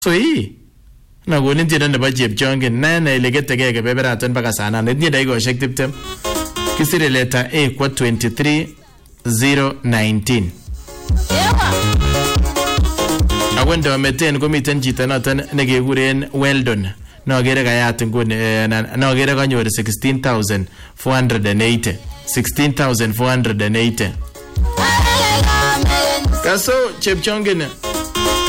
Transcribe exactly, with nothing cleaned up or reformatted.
So hii na gonin tiendo nebo Chepchongin nene ile getege kebeberaton mpaka sana netinye dakikoshek tiptem. Kisire letter A kwa twenty-three zero nineteen. Awendo meten komiten chito noton nekekuren Weldon. Nogere kayat nguni nogere kanyor sixteen thousand four hundred eighty. sixteen thousand four hundred eighty. Kaso Chepchongin